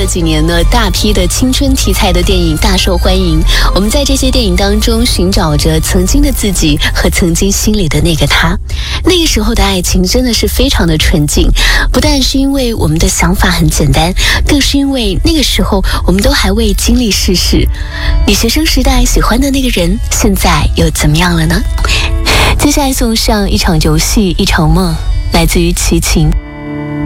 这几年呢，大批的青春题材的电影大受欢迎。我们在这些电影当中寻找着曾经的自己和曾经心里的那个他。那个时候的爱情真的是非常的纯净，不但是因为我们的想法很简单，更是因为那个时候我们都还未经历世事。你学生时代喜欢的那个人，现在又怎么样了呢？接下来送上一场游戏一场梦，来自于齐秦。